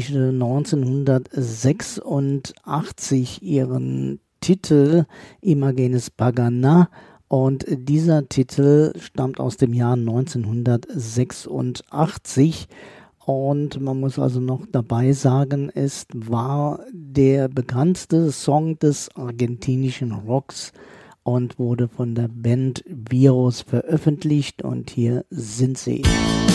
veröffentlichte 1986 ihren Titel Imagenes Pagana, und dieser Titel stammt aus dem Jahr 1986. Und man muss also noch dabei sagen, es war der bekannteste Song des argentinischen Rocks und wurde von der Band Virus veröffentlicht. Und hier sind sie.